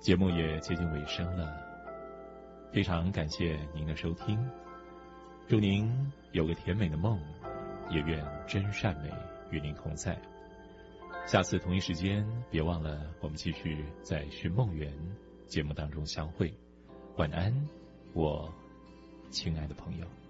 节目也接近尾声了，非常感谢您的收听，祝您有个甜美的梦，也愿真善美与您同在。下次同一时间别忘了我们继续在寻梦园节目当中相会。晚安，我亲爱的朋友。